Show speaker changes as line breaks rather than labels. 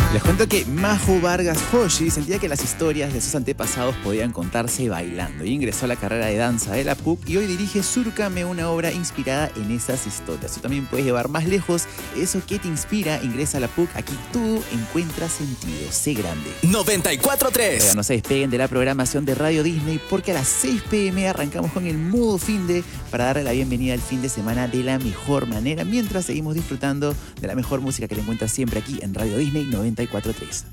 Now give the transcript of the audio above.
Les cuento que Majo Vargas Hoshi sentía que las historias de sus antepasados podían contarse bailando y ingresó a la carrera de danza de la PUC y hoy dirige Súrcame, una obra inspirada en esas historias. Tú también puedes llevar más lejos eso que te inspira. Ingresa a la PUC, aquí todo encuentra sentido. Sé grande.
94.3.
No se despeguen de la programación de Radio Disney porque a las 6 p.m. arrancamos con el modo finde para darle la bienvenida al fin de semana de la mejor manera mientras seguimos disfrutando de la mejor música que le encuentras siempre aquí en Radio Disney 94.3.